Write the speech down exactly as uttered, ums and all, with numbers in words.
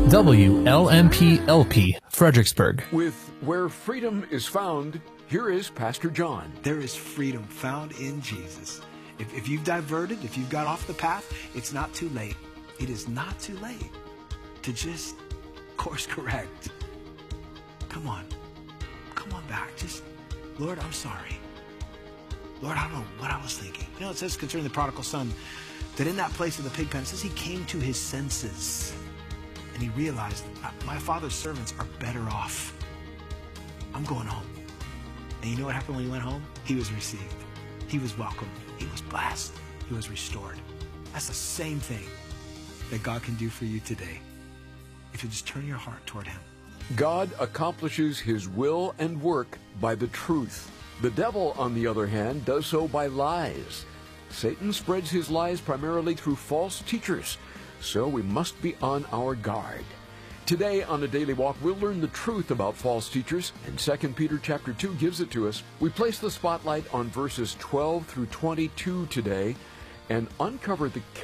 W L M P L P, Fredericksburg. With Where Freedom is Found, here is Pastor John. There is freedom found in Jesus. If, if you've diverted, if you've got off the path, it's not too late. It is not too late to just course correct. Come on. Come on back. Just, Lord, I'm sorry. Lord, I don't know what I was thinking. You know, it says concerning the prodigal son that in that place of the pig pen, it says he came to his senses and he realized, my father's servants are better off. I'm going home. And you know what happened when he went home? He was received. He was welcomed. He was blessed. He was restored. That's the same thing that God can do for you today if you just turn your heart toward him. God accomplishes his will and work by the truth. The devil, on the other hand, does so by lies. Satan spreads his lies primarily through false teachers, so we must be on our guard. Today on A Daily Walk, we'll learn the truth about false teachers, and Second Peter chapter two gives it to us. We place the spotlight on verses twelve through twenty-two today and uncover the